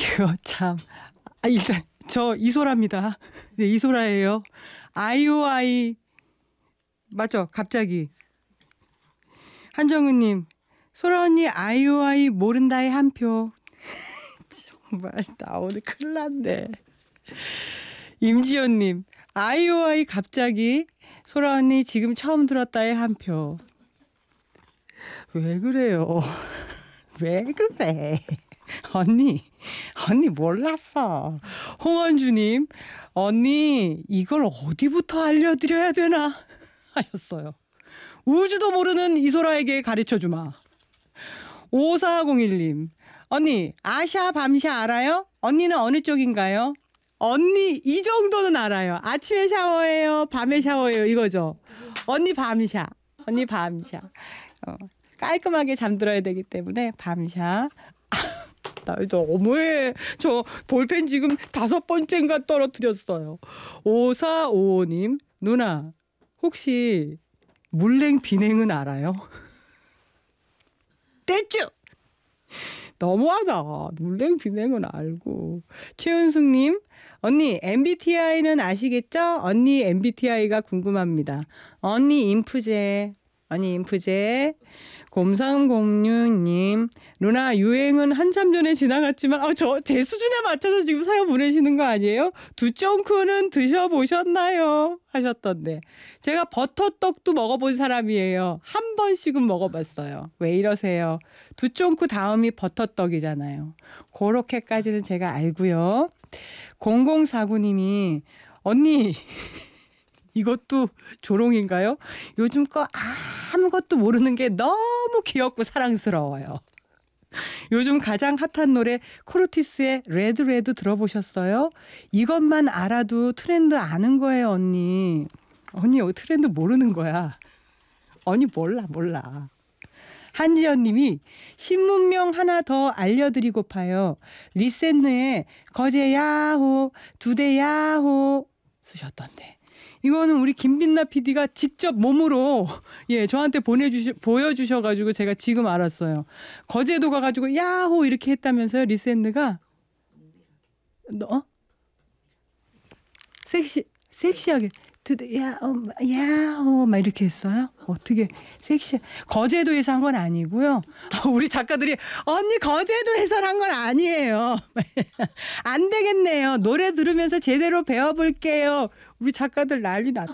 이거 참. 일단 저 이소라입니다. 네, 이소라예요. 아이오아이 맞죠? 갑자기 한정은님, 소라 언니 아이오아이 모른다에 한 표. 정말 나 오늘 큰일 났네. 임지연님, 아이오아이 갑자기 소라 언니 지금 처음 들었다에 한 표. 왜 그래요? 왜 그래? 언니 몰랐어. 홍원주님, 언니 이걸 어디부터 알려드려야 되나 하셨어요. 우주도 모르는 이소라에게 가르쳐주마. 5401님, 언니 아샤 밤샤 알아요? 언니는 어느 쪽인가요? 언니 이 정도는 알아요. 아침에 샤워해요, 밤에 샤워해요, 이거죠. 언니 밤샤. 깔끔하게 잠들어야 되기 때문에 밤샤. 나 너무해. 저 볼펜 지금 5번째인가 떨어뜨렸어요. 5455님, 누나 혹시 물냉 비냉은 알아요? 떼쭈! 너무하다. 물냉 비냉은 알고. 최은숙님, 언니 MBTI는 아시겠죠? 언니 MBTI가 궁금합니다. 언니 인프제. 0306님, 누나 유행은 한참 전에 지나갔지만 제 수준에 맞춰서 지금 사연 보내시는 거 아니에요? 두쫑쿠는 드셔보셨나요? 하셨던데, 제가 버터떡도 먹어본 사람이에요. 한 번씩은 먹어봤어요. 왜 이러세요? 두쫑쿠 다음이 버터떡이잖아요. 그렇게까지는 제가 알고요. 0049님이, 언니 이것도 조롱인가요? 요즘 거 아무것도 모르는 게 너무 귀엽고 사랑스러워요. 요즘 가장 핫한 노래 코르티스의 레드 들어보셨어요? 이것만 알아도 트렌드 아는 거예요, 언니. 언니 트렌드 모르는 거야. 언니 몰라. 한지연 님이 신문명 하나 더 알려드리고파요. 리센느의 거제 야호 두대 야호 쓰셨던데, 이거는 우리 김빛나 PD가 직접 몸으로 저한테 보여주셔가지고 제가 지금 알았어요. 거제도 가가지고 야호 이렇게 했다면서요, 리센느가. 섹시하게 야호 막 이렇게 했어요. 어떻게 거제도에서 한 건 아니고요. 우리 작가들이 언니 거제도에서 한 건 아니에요. 안 되겠네요. 노래 들으면서 제대로 배워볼게요. 우리 작가들 난리 났다.